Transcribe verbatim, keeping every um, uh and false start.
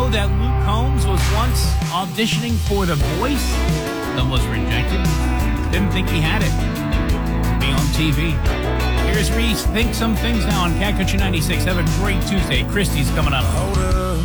know that Luke Combs was once auditioning for The Voice and was rejected? Didn't think he had it. Be on T V. Here's Reese. Think Some Things now on Cat Country ninety-six. Have a great Tuesday. Christy's coming up. Hold up.